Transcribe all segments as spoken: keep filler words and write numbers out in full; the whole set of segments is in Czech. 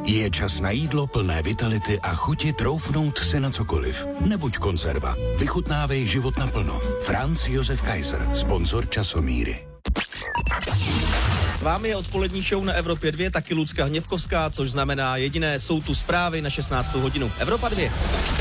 Je čas na jídlo plné vitality a chuti troufnout si na cokoliv. Nebuď konzerva. Vychutnávej život naplno. Franz Josef Kaiser, sponzor Časomíry. S vámi je odpolední show na Evropě dva, taky Lucka Hněvkovská, což znamená jediné, jsou tu zprávy na šestnáctou hodinu. Evropa dva.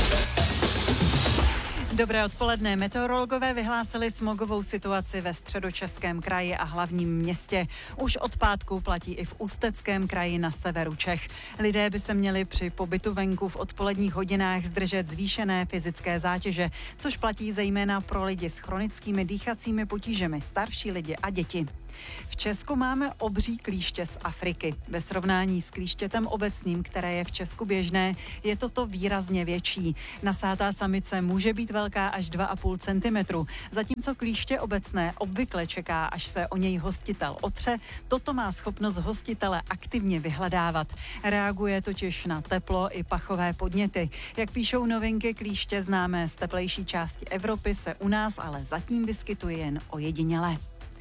Dobré odpoledne. Meteorologové vyhlásili smogovou situaci ve Středočeském kraji a hlavním městě. Už od pátku platí i v Ústeckém kraji na severu Čech. Lidé by se měli při pobytu venku v odpoledních hodinách zdržet zvýšené fyzické zátěže, což platí zejména pro lidi s chronickými dýchacími potížemi, starší lidi a děti. V Česku máme obří klíště z Afriky. Ve srovnání s klíštětem obecným, které je v Česku běžné, je toto výrazně větší. Nasátá samice může být velká až dva a půl centimetru, zatímco klíště obecné obvykle čeká, až se o něj hostitel otře. Toto má schopnost hostitele aktivně vyhledávat. Reaguje totiž na teplo i pachové podněty. Jak píšou Novinky, klíště známé z teplejší části Evropy se u nás ale zatím vyskytuje jen ojediněle.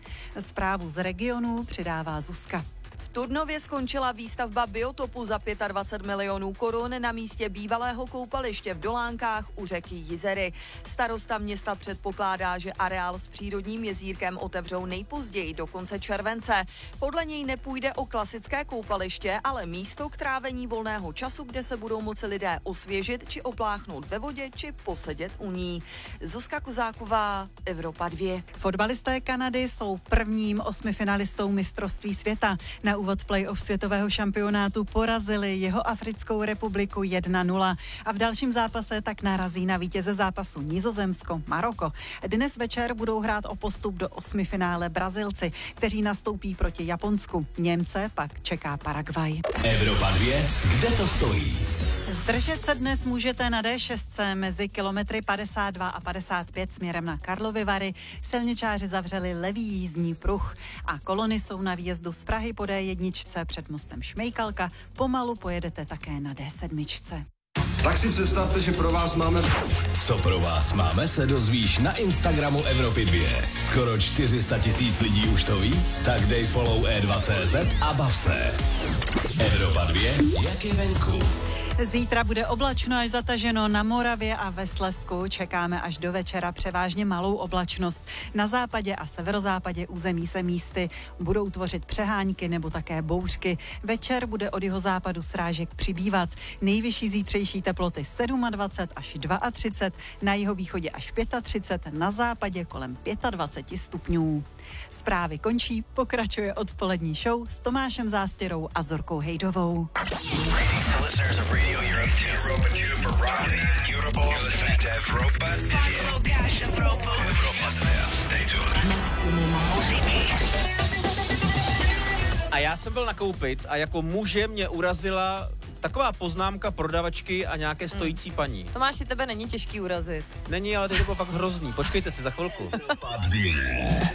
Zprávu z regionu přidává Zuzka. V Turnově skončila výstavba biotopu za dvacet pět milionů korun na místě bývalého koupaliště v Dolánkách u řeky Jizery. Starosta města předpokládá, že areál s přírodním jezírkem otevřou nejpozději do konce července. Podle něj nepůjde o klasické koupaliště, ale místo k trávení volného času, kde se budou moci lidé osvěžit či opláchnout ve vodě či posedět u ní. Zuzka Kozáková, Evropa dva. Fotbalisté Kanady jsou prvním osmifinalistou mistrovství světa. Na úvod play-off světového šampionátu porazili Jihoafrickou republiku jedna nula a v dalším zápase tak narazí na vítěze zápasu Nizozemsko, Maroko. Dnes večer budou hrát o postup do osmifinále Brazilci, kteří nastoupí proti Japonsku. Němce pak čeká Paraguay. Evropa dva, kde to stojí? Zdržet se dnes můžete na dé šest mezi kilometry padesát dva a padesát pět směrem na Karlovy Vary. Silničáři zavřeli levý jízdní pruh a kolony jsou na výjezdu z Prahy po dé jedna před mostem Šmejkalka. Pomalu pojedete také na dé sedm. Tak si představte, že pro vás máme... Co pro vás máme, se dozvíš na Instagramu Evropy dva. Skoro čtyři sta tisíc lidí už to ví? Tak dej follow e dva tečka cé zet a bav se. Evropa dva, jak je venku. Zítra bude oblačno až zataženo na Moravě a ve Slezsku. Čekáme až do večera převážně malou oblačnost. Na západě a severozápadě území se místy budou tvořit přehánky nebo také bouřky. Večer bude od jihozápadu srážek přibývat. Nejvyšší zítřejší teploty dvacet sedm až třicet dva, na jihovýchodě až třicet pět, na západě kolem dvacet pět stupňů. Zprávy končí, pokračuje odpolední show s Tomášem Zástěrou a Zorkou Hejdovou. A já jsem byl nakoupit a jako muže mě urazila taková poznámka prodavačky a nějaké stojící paní. Tomáši, tebe není těžký urazit. Není, ale teď to bylo fakt hrozný. Počkejte si za chvilku. Evropa dva.